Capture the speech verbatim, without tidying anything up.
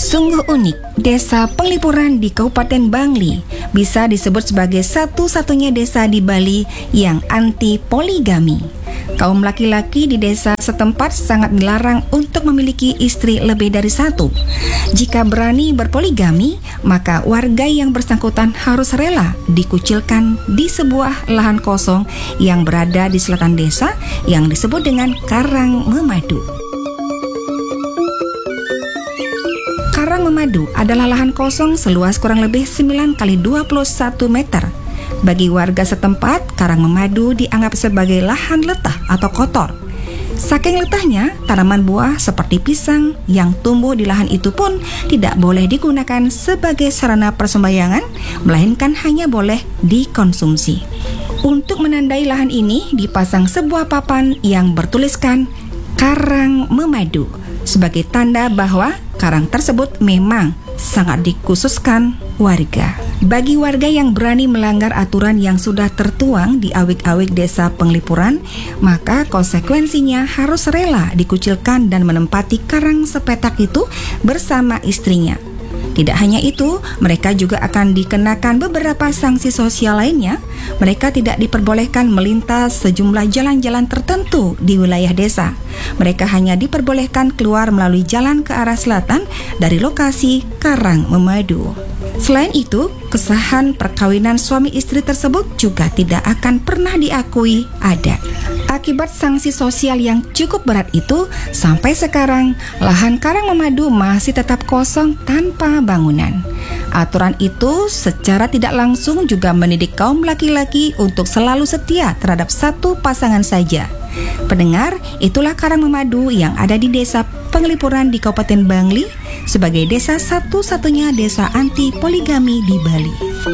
Sungguh unik, Desa Penglipuran di Kabupaten Bangli bisa disebut sebagai satu-satunya desa di Bali yang anti poligami. Kaum laki-laki di desa setempat sangat dilarang untuk memiliki istri lebih dari satu. Jika berani berpoligami, maka warga yang bersangkutan harus rela dikucilkan di sebuah lahan kosong yang berada di selatan desa yang disebut dengan Karang Memadu. Karang Memadu adalah lahan kosong seluas kurang lebih sembilan kali dua puluh satu meter. Bagi warga setempat, Karang Memadu dianggap sebagai lahan letah atau kotor. Saking letahnya, tanaman buah seperti pisang yang tumbuh di lahan itu pun tidak boleh digunakan sebagai sarana persembahyangan, melainkan hanya boleh dikonsumsi. Untuk menandai lahan ini, dipasang sebuah papan yang bertuliskan Karang Memadu sebagai tanda bahwa karang tersebut memang sangat dikhususkan warga. Bagi warga yang berani melanggar aturan yang sudah tertuang di awik-awik Desa Penglipuran, maka konsekuensinya harus rela dikucilkan dan menempati karang sepetak itu bersama istrinya. Tidak hanya itu, mereka juga akan dikenakan beberapa sanksi sosial lainnya. Mereka tidak diperbolehkan melintas sejumlah jalan-jalan tertentu di wilayah desa. Mereka hanya diperbolehkan keluar melalui jalan ke arah selatan dari lokasi Karang Memadu. Selain itu, kesahan perkawinan suami istri tersebut juga tidak akan pernah diakui adat. Akibat sanksi sosial yang cukup berat itu, sampai sekarang lahan Karang Memadu masih tetap kosong tanpa bangunan. Aturan itu secara tidak langsung juga mendidik kaum laki-laki untuk selalu setia terhadap satu pasangan saja. Pendengar, itulah Karang Memadu yang ada di Desa Penglipuran di Kabupaten Bangli sebagai desa satu-satunya desa anti poligami di Bali.